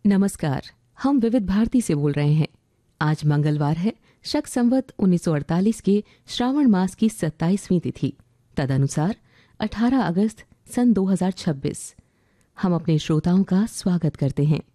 नमस्कार। हम विविध भारती से बोल रहे हैं। आज मंगलवार है, शक संवत 1948 के श्रावण मास की 27वीं तिथि, तदनुसार 18 अगस्त सन 2026। हम अपने श्रोताओं का स्वागत करते हैं।